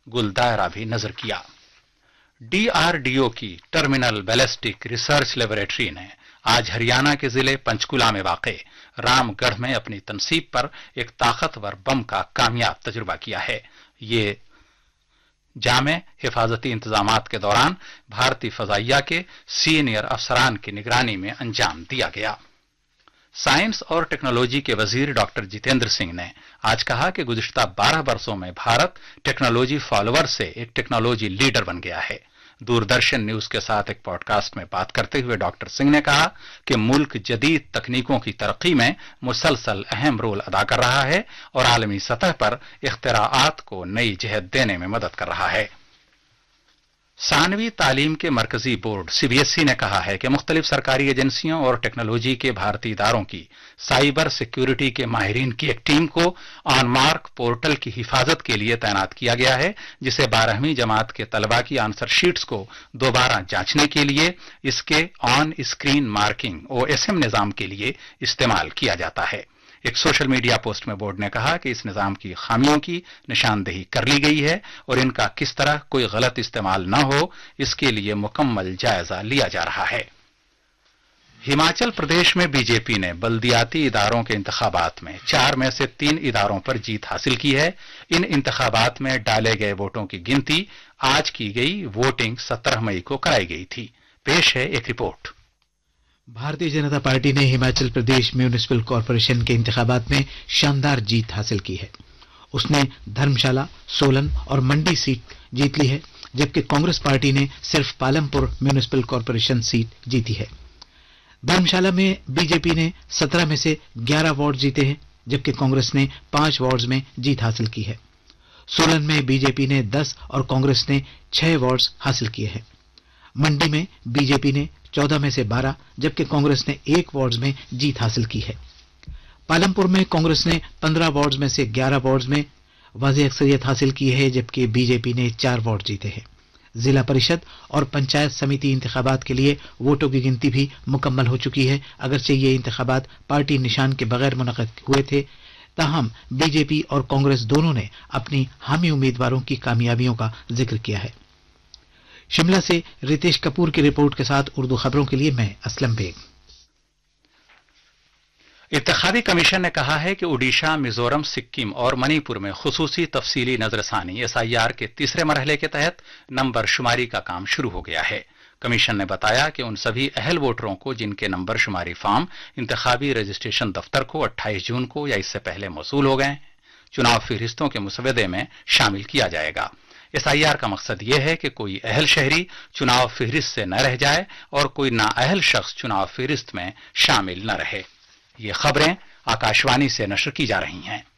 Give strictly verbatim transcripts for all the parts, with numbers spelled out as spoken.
गुल दायरा भी नजर किया। डीआरडीओ की टर्मिनल बैलिस्टिक रिसर्च लेबोरेटरी ने आज हरियाणा के जिले पंचकुला में वाक़े रामगढ़ में अपनी तनसीब पर एक ताकतवर बम का कामयाब तजुर्बा किया है। ये जामे हिफाजती इंतजामात के दौरान भारतीय फजाइया के सीनियर अफसरान की निगरानी में अंजाम दिया गया। साइंस और टेक्नोलॉजी के वजीर डॉक्टर जितेंद्र सिंह ने आज कहा कि गुज़िश्ता बारह वर्षों में भारत टेक्नोलॉजी फॉलोअर से एक टेक्नोलॉजी लीडर बन गया है। दूरदर्शन न्यूज के साथ एक पॉडकास्ट में बात करते हुए डॉक्टर सिंह ने कहा कि मुल्क जदीद तकनीकों की तरक्की में मुसलसल अहम रोल अदा कर रहा है और आलमी सतह पर इख्तिराआत को नई जहत देने में मदद कर रहा है। सानवी तालीम के मरकजी बोर्ड सीबीएसई ने कहा है कि मुख्तलिफ सरकारी एजेंसियों और टेक्नोलॉजी के भारतीय इदारों की साइबर सिक्योरिटी के माहिरीन की एक टीम को ऑनमार्क पोर्टल की हिफाजत के लिए तैनात किया गया है, जिसे बारहवीं जमात के तलबा की आंसर शीट्स को दोबारा जांचने के लिए इसके ऑन स्क्रीन मार्किंग ओएसएम निजाम के लिए इस्तेमाल किया जाता है। एक सोशल मीडिया पोस्ट में बोर्ड ने कहा कि इस निजाम की खामियों की निशानदेही कर ली गई है और इनका किस तरह कोई गलत इस्तेमाल न हो, इसके लिए मुकम्मल जायजा लिया जा रहा है। हिमाचल प्रदेश में बीजेपी ने बल्दियाती इदारों के इंतखाबात में चार में से तीन इदारों पर जीत हासिल की है। इन इंतखाबात में डाले गए वोटों की गिनती आज की गई। वोटिंग सत्रह मई को कराई गई थी। पेश है एक रिपोर्ट। भारतीय जनता पार्टी ने हिमाचल प्रदेश म्यूनिसिपल कॉरपोरेशन के इंतखाबात में शानदार जीत हासिल की है। उसने धर्मशाला, सोलन और मंडी सीट जीत ली है, जबकि कांग्रेस पार्टी ने सिर्फ पालमपुर म्यूनिसिपल कॉरपोरेशन सीट जीती है। धर्मशाला में बीजेपी ने सत्रह में से ग्यारह वार्ड जीते हैं, जबकि कांग्रेस ने पांच वार्ड्स में जीत हासिल की है। सोलन में बीजेपी ने दस और कांग्रेस ने छह वार्ड्स हासिल किए हैं। मंडी में बीजेपी ने चौदह में से बारह, जबकि कांग्रेस ने एक वार्ड में जीत हासिल की है। पालमपुर में कांग्रेस ने पंद्रह वार्ड में से ग्यारह वार्ड में वाज़ेह अक्सरियत हासिल की है, जबकि बीजेपी ने चार वार्ड जीते हैं। जिला परिषद और पंचायत समिति इंतखाबात के लिए वोटों की गिनती भी मुकम्मल हो चुकी है। अगरचे ये इंतखाबात पार्टी निशान के बगैर मुनक़िद हुए थे, ताहम बीजेपी और कांग्रेस दोनों ने अपनी हामी उम्मीदवारों की कामयाबियों का जिक्र किया है। शिमला से रितेश कपूर की रिपोर्ट के साथ उर्दू खबरों के लिए मैं असलम बेग। इंतखाबी कमीशन ने कहा है कि ओडिशा, मिजोरम, सिक्किम और मणिपुर में खुसूसी तफसीली नजरसानी एस आई आर के तीसरे मरहले के तहत नंबर शुमारी का काम शुरू हो गया है। कमीशन ने बताया कि उन सभी अहल वोटरों को जिनके नंबर शुमारी फॉर्म इंतखाबी रजिस्ट्रेशन दफ्तर को अट्ठाईस जून को या इससे पहले मौसूल हो गए, चुनाव फहरिस्तों के मुसवदे में शामिल किया जाएगा। एस आई आर का मकसद यह है कि कोई अहल शहरी चुनाव फहरिस्त से न रह जाए और कोई नाअहल शख्स चुनाव फहरिस्त में शामिल न रहे। ये खबरें आकाशवाणी से नशर की जा रही हैं।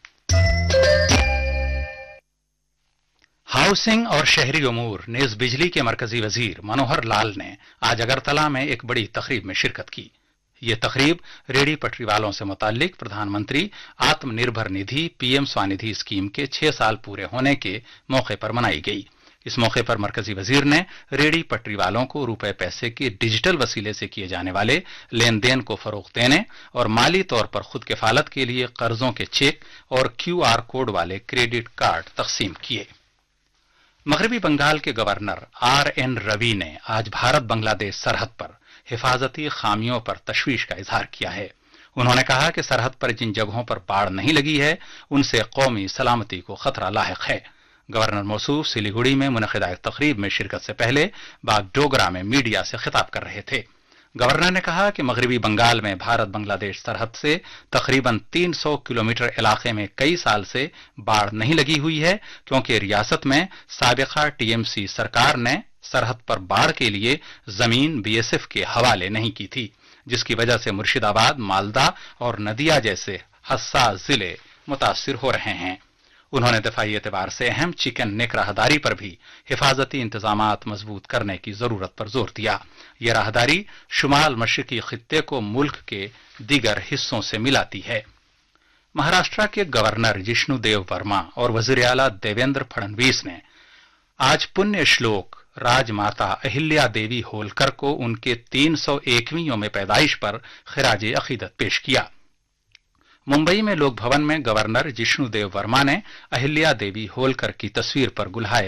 हाउसिंग और शहरी उमूर नेज बिजली के मरकजी वजीर मनोहर लाल ने आज अगरतला में एक बड़ी तकरीब में शिरकत की। ये तकरीब रेहड़ी पटरी वालों से मुताल्लिक प्रधानमंत्री आत्मनिर्भर निधि पीएम स्वानिधि स्कीम के छह साल पूरे होने के मौके पर मनाई गई। इस मौके पर मरकजी वजीर ने रेहड़ी पटरी वालों को रुपए पैसे के डिजिटल वसीले से किए जाने वाले लेन देन को फरोग देने और माली तौर पर खुद किफालत के लिए कर्जों के चेक और क्यू आर कोड वाले क्रेडिट कार्ड तकसीम किए। मगरबी बंगाल के गवर्नर आर एन रवि ने आज भारत बांग्लादेश सरहद पर हिफाजती खामियों पर तशवीश का इजहार किया है। उन्होंने कहा कि सरहद पर जिन जगहों पर बाढ़ नहीं लगी है उनसे कौमी सलामती को खतरा लाहिक है। गवर्नर मौसूफ सिलीगुड़ी में मुनक़िदा एक तकरीब में शिरकत से पहले बागडोगरा में मीडिया से खिताब कर रहे थे। गवर्नर ने कहा कि मगरबी बंगाल में भारत बांग्लादेश सरहद से तकरीबन तीन सौ किलोमीटर इलाके में कई साल से बाढ़ नहीं लगी हुई है, क्योंकि रियासत में साबिका टीएमसी सरकार ने सरहद पर बाढ़ के लिए जमीन बीएसएफ के हवाले नहीं की थी, जिसकी वजह से मुर्शिदाबाद, मालदा और नदिया जैसे हसास जिले मुतासिर हो रहे हैं। उन्होंने दफाई एतबार से अहम चिकन नेक राहदारी पर भी हिफाजती इंतजामात मजबूत करने की जरूरत पर जोर दिया। यह राहदारी शुमाल मशरकी खित्ते को मुल्क के दीगर हिस्सों से मिलाती है। महाराष्ट्र के गवर्नर जिष्णुदेव वर्मा और वजीर आला देवेंद्र फडणवीस ने आज पुण्य श्लोक राजमाता अहिल्या देवी होलकर को उनके तीन सौ एकवीं योम पैदाइश पर खिराज अकीदत पेश किया। मुंबई में लोक भवन में गवर्नर जिष्णुदेव वर्मा ने अहिल्या देवी होलकर की तस्वीर पर गुलहाए